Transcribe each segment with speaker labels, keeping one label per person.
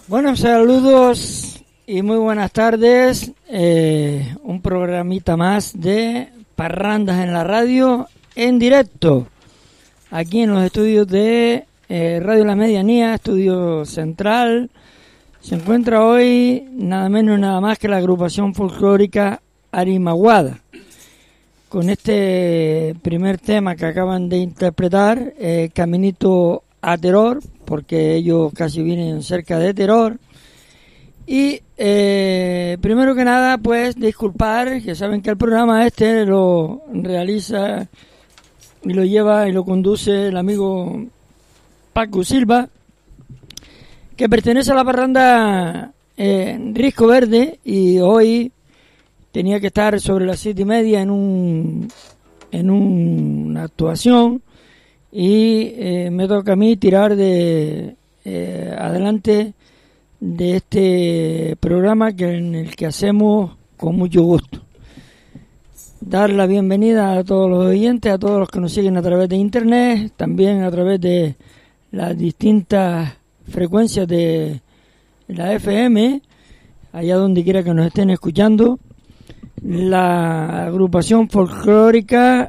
Speaker 1: Buenos saludos y muy buenas tardes. Un programita más de Parrandas en la Radio en directo, aquí en los estudios de Radio La Medianía, estudio central. Se encuentra hoy nada menos nada más que la agrupación folclórica Arimaguada, con este primer tema que acaban de interpretar, Caminito a Teror, porque ellos casi vienen cerca de Teror. Y primero que nada, pues disculpar, que saben que el programa este lo realiza y lo lleva y lo conduce el amigo Paco Silva, que pertenece a la parranda Risco Verde, y hoy tenía que estar sobre las 7:30 en una actuación, y me toca a mí tirar de adelante de este programa en el que hacemos con mucho gusto. Dar la bienvenida a todos los oyentes, a todos los que nos siguen a través de internet, también a través de las distintas frecuencias de la FM, allá donde quiera que nos estén escuchando. La agrupación folclórica,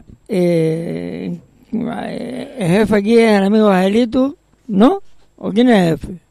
Speaker 1: el jefe aquí es el amigo Angelito, ¿no? ¿O quién es el jefe?